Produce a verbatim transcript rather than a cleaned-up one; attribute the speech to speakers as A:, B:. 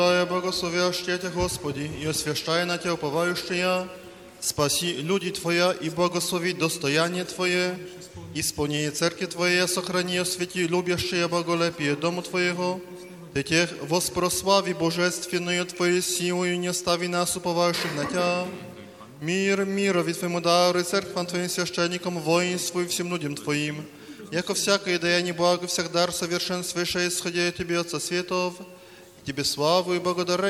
A: Благословящие Тебя, Господи, и освящая на Тебя уповающие, спаси люди Твоя и благослови достояние Твое, исполнение церкви Твоей, сохрани, освети любящие боголепие Дому Твоего, Ты тех воспрослави божественную Твою силою, не остави нас уповающих на Тебя. Мир, мирови Твоему дару и церквам Твоим священникам, воинству и всем людям Твоим, яко всякое даяние благо, всяк дар совершенствующее, исходя от Тебе, Отца Светов, Тебе славу и благодарение.